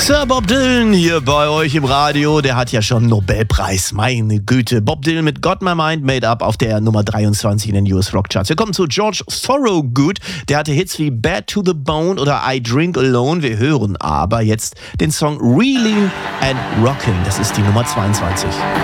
Sir Bob Dylan hier bei euch im Radio, der hat ja schon einen Nobelpreis, meine Güte. Bob Dylan mit Got My Mind Made Up auf der Nummer 23 in den US Rock Charts. Wir kommen zu George Thorogood, der hatte Hits wie Bad to the Bone oder I Drink Alone. Wir hören aber jetzt den Song Reeling and Rocking, das ist die Nummer 22.